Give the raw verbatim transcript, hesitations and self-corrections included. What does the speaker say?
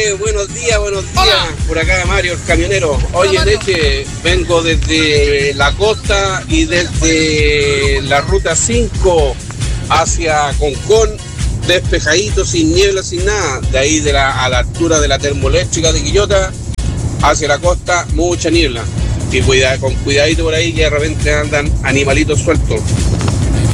Eh, buenos días, buenos días. Hola. Por acá Mario, el camionero. Oye, Mario. Leche, vengo desde la costa y desde la ruta cinco hacia Concón, despejadito, sin niebla, sin nada. De ahí de la, a la altura de la termoeléctrica de Quillota, hacia la costa, mucha niebla. Y cuida, con cuidadito por ahí que de repente andan animalitos sueltos.